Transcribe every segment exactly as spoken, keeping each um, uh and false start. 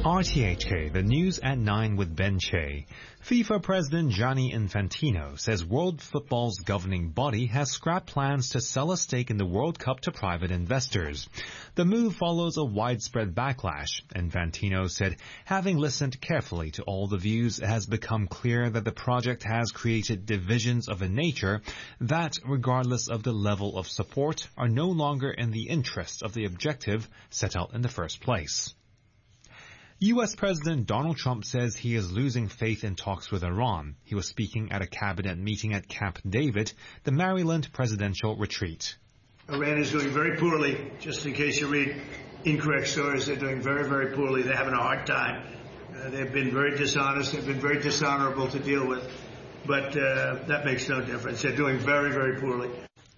R T H K, the news at nine with Ben Che. FIFA President Gianni Infantino says World Football's governing body has scrapped plans to sell a stake in the World Cup to private investors. The move follows a widespread backlash. Infantino said, having listened carefully to all the views, it has become clear that the project has created divisions of a nature that, regardless of the level of support, are no longer in the interest of the objective set out in the first place. U S President Donald Trump says he is losing faith in talks with Iran. He was speaking at a cabinet meeting at Camp David, the Maryland presidential retreat. Iran is doing very poorly. Just in case you read incorrect stories, they're doing very, very poorly. They're having a hard time. Uh, they've been very dishonest. They've been very dishonorable to deal with. But uh, that makes no difference. They're doing very, very poorly.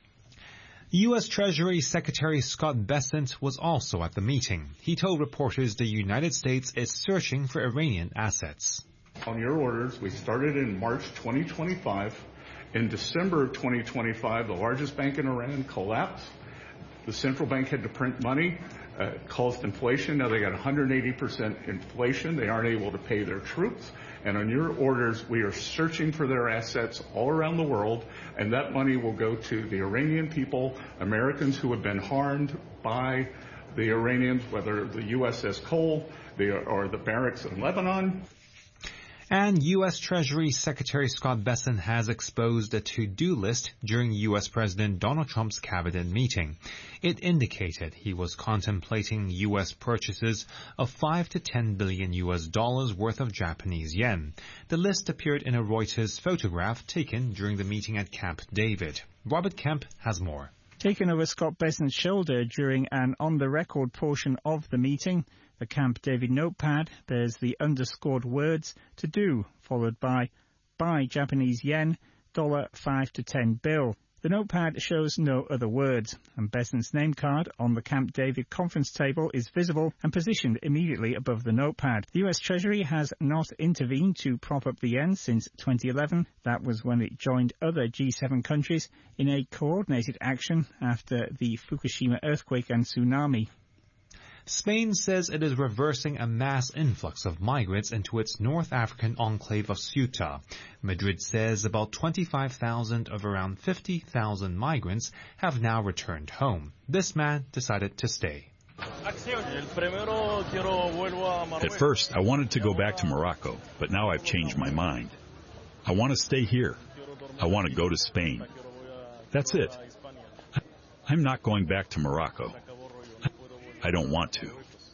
U S Treasury Secretary Scott Bessent was also at the meeting. He told reporters the United States is searching for Iranian assets. On your orders, we started in March twenty twenty-five. In December of twenty twenty-five, the largest bank in Iran collapsed. The central bank had to print money, uh, caused inflation. Now they got one hundred eighty percent inflation. They aren't able to pay their troops. And on your orders, we are searching for their assets all around the world, and that money will go to the Iranian people, Americans who have been harmed by the Iranians, whether the U S S Cole the, or the barracks in Lebanon. And U S Treasury Secretary Scott Bessent has exposed a to-do list during U S President Donald Trump's cabinet meeting. It indicated he was contemplating U S purchases of five to ten billion U S dollars worth of Japanese yen. The list appeared in a Reuters photograph taken during the meeting at Camp David. Robert Kemp has more. Taken over Scott Bessent's shoulder during an on-the-record portion of the meeting, the Camp David notepad bears the underscored words "to do," followed by "buy Japanese yen, dollar five to ten bill." The notepad shows no other words, and Bessent's name card on the Camp David conference table is visible and positioned immediately above the notepad. The U S Treasury has not intervened to prop up the yen since twenty eleven. That was when it joined other G seven countries in a coordinated action after the Fukushima earthquake and tsunami. Spain says it is reversing a mass influx of migrants into its North African enclave of Ceuta. Madrid says about twenty-five thousand of around fifty thousand migrants have now returned home. This man decided to stay. At first, I wanted to go back to Morocco, but now I've changed my mind. I want to stay here. I want to go to Spain. That's it. I'm not going back to Morocco. I don't want to.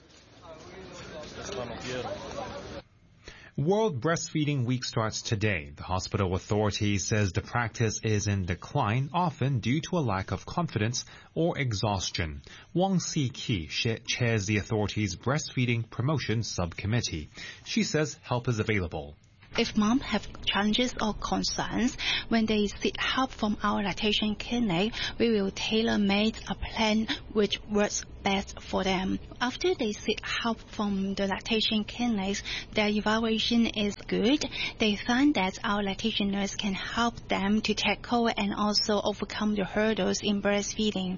World Breastfeeding Week starts today. The hospital authority says the practice is in decline, often due to a lack of confidence or exhaustion. Wang Si-ki chairs the authority's breastfeeding promotion subcommittee. She says help is available. If moms have challenges or concerns, when they seek help from our lactation clinic, we will tailor-make a plan which works best for them. After they seek help from the lactation clinics, their evaluation is good. They find that our lactation nurse can help them to tackle and also overcome the hurdles in breastfeeding.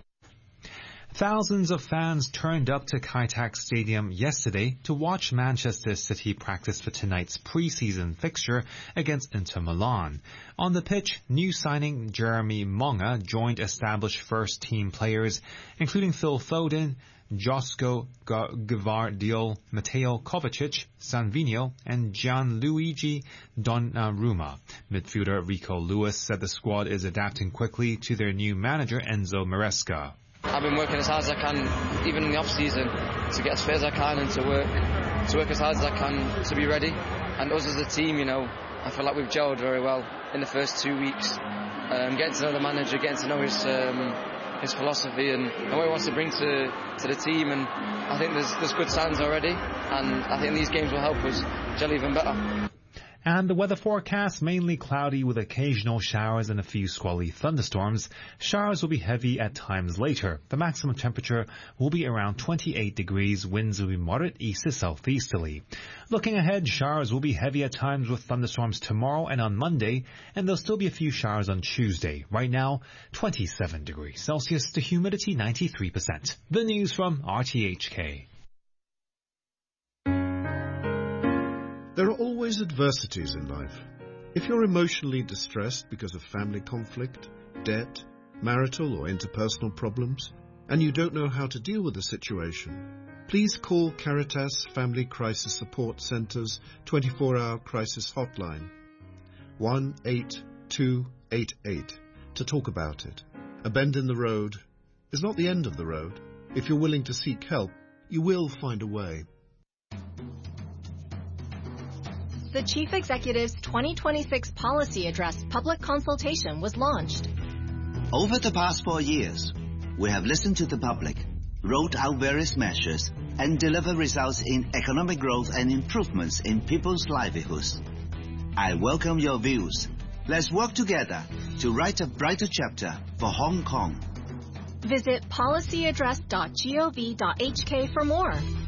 Thousands of fans turned up to Kai Tak Stadium yesterday to watch Manchester City practice for tonight's pre-season fixture against Inter Milan. On the pitch, new signing Jeremy Monga joined established first-team players, including Phil Foden, Josko Gvardiol, Mateo Kovacic, Sanvinho, and Gianluigi Donnarumma. Midfielder Rico Lewis said the squad is adapting quickly to their new manager Enzo Maresca. I've been working as hard as I can, even in the off-season, to get as fit as I can and to work to work as hard as I can to be ready. And us as a team, you know, I feel like we've gelled very well in the first two weeks. Um, getting to know the manager, getting to know his um, his philosophy and, and what he wants to bring to, to the team. And I think there's, there's good signs already, and I think these games will help us gel even better. And the weather forecast, mainly cloudy with occasional showers and a few squally thunderstorms. Showers will be heavy at times later. The maximum temperature will be around twenty-eight degrees. Winds will be moderate east to southeasterly. Looking ahead, showers will be heavy at times with thunderstorms tomorrow and on Monday, and there'll still be a few showers on Tuesday. Right now, twenty-seven degrees Celsius, the humidity ninety-three percent. The news from R T H K. always adversities in life. If you're emotionally distressed because of family conflict, debt, marital or interpersonal problems, and you don't know how to deal with the situation, please call Caritas Family Crisis Support Centre's twenty-four hour crisis hotline, one eight two eight eight, to talk about it. A bend in the road is not the end of the road. If you're willing to seek help, you will find a way. The Chief Executive's twenty twenty-six Policy Address public consultation was launched. Over the past four years, we have listened to the public, rolled out various measures, and delivered results in economic growth and improvements in people's livelihoods. I welcome your views. Let's work together to write a brighter chapter for Hong Kong. Visit policy address dot gov dot h k for more.